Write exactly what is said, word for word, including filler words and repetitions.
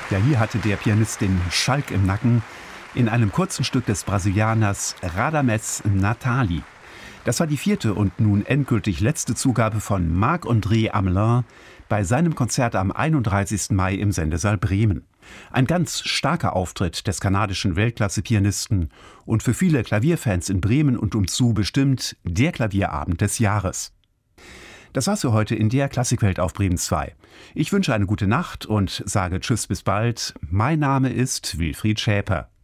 Ja, hier hatte der Pianist den Schalk im Nacken in einem kurzen Stück des Brasilianers Radamés Natali. Das war die vierte und nun endgültig letzte Zugabe von Marc-André Amelin bei seinem Konzert am einunddreißigsten Mai im Sendesaal Bremen. Ein ganz starker Auftritt des kanadischen Weltklasse-Pianisten und für viele Klavierfans in Bremen und umzu bestimmt der Klavierabend des Jahres. Das war's für heute in der Klassikwelt auf Bremen zwei. Ich wünsche eine gute Nacht und sage Tschüss bis bald. Mein Name ist Wilfried Schäper.